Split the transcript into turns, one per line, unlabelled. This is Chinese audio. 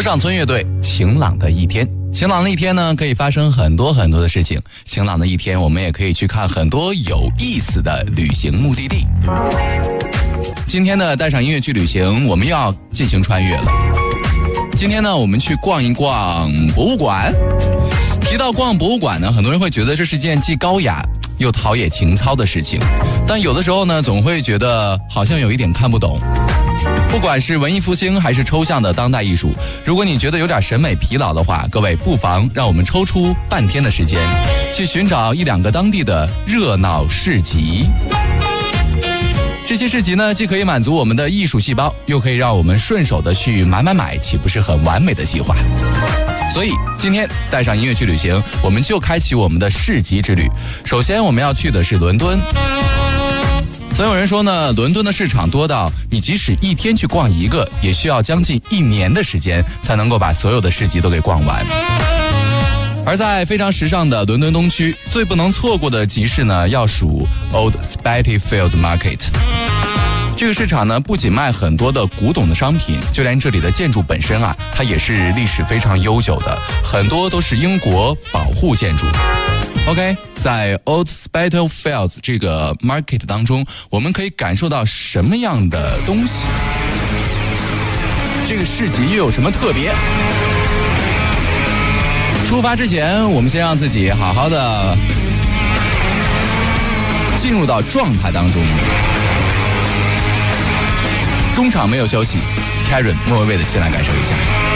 上村乐队晴朗的一天。晴朗的一天呢，可以发生很多很多的事情。晴朗的一天，我们也可以去看很多有意思的旅行目的地。今天呢，带上音乐去旅行，我们又要进行穿越了。今天呢，我们去逛一逛博物馆。提到逛博物馆呢，很多人会觉得这是件既高雅又陶冶情操的事情，但有的时候呢，总会觉得好像有一点看不懂。不管是文艺复兴还是抽象的当代艺术，如果你觉得有点审美疲劳的话，各位不妨让我们抽出半天的时间，去寻找一两个当地的热闹市集。这些市集呢，既可以满足我们的艺术细胞，又可以让我们顺手的去买，岂不是很完美的计划？所以今天带上音乐去旅行，我们就开启我们的市集之旅。首先我们要去的是伦敦。曾有人说呢，伦敦的市场多到你即使一天去逛一个，也需要将近1年的时间才能够把所有的市集都给逛完。而在非常时尚的伦敦东区，最不能错过的集市呢，要数 Old Spitalfields Market。这个市场呢，不仅卖很多的古董的商品，就连这里的建筑本身啊，它也是历史非常悠久的，很多都是英国保护建筑。OK， 在 Old Spitalfields 这个 market 当中，我们可以感受到什么样的东西？这个市集又有什么特别？出发之前，我们先让自己好好的进入到状态当中。中场没有休息 ，Karen 莫文蔚的先来感受一下。